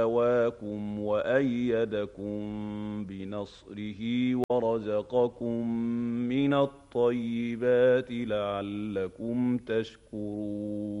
آواكم وأيدكم بنصره ورزقكم من الطيبات لعلكم تشكرون